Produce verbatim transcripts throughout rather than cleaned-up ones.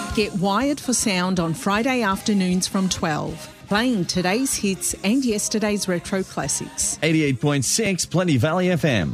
Get wired for sound on Friday afternoons from twelve, playing today's hits and yesterday's retro classics. eighty-eight point six Plenty Valley F M.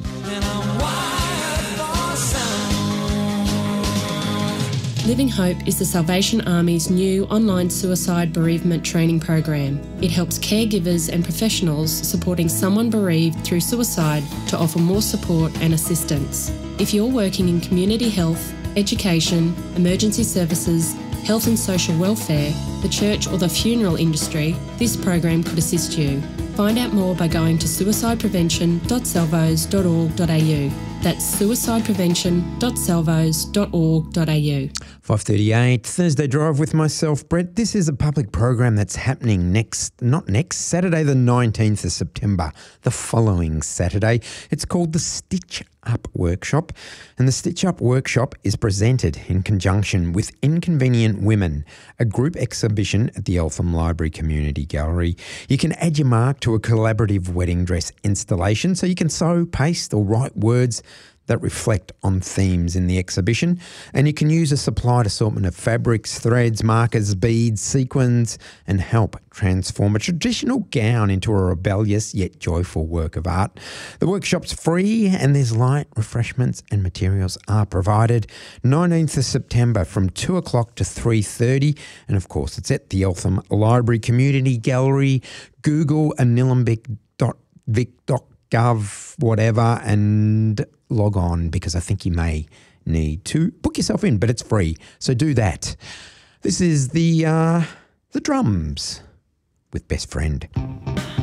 Living Hope is the Salvation Army's new online suicide bereavement training program. It helps caregivers and professionals supporting someone bereaved through suicide to offer more support and assistance. If you're working in community health, education, emergency services, health and social welfare, the church or the funeral industry, this program could assist you. Find out more by going to suicide prevention dot salvos dot org dot a u. That's suicide prevention dot salvos dot org dot a u. five thirty-eight, Thursday Drive with myself, Brett. This is a public program that's happening next, not next, Saturday the nineteenth of September, the following Saturday. It's called the Stitch Up Workshop, and the Stitch Up Workshop is presented in conjunction with Inconvenient Women, a group exhibition at the Eltham Library Community Gallery. You can add your mark to a collaborative wedding dress installation, so you can sew, paste or write words that reflect on themes in the exhibition, and you can use a supplied assortment of fabrics, threads, markers, beads, sequins, and help transform a traditional gown into a rebellious yet joyful work of art. The workshop's free and there's light, refreshments and materials are provided. nineteenth of September from two o'clock to three thirty, and of course it's at the Eltham Library Community Gallery. Google anillumbik dot vic dot gov whatever and log on, because I think you may need to book yourself in, but it's free, so do that. This is the uh, the drums with Best Friend.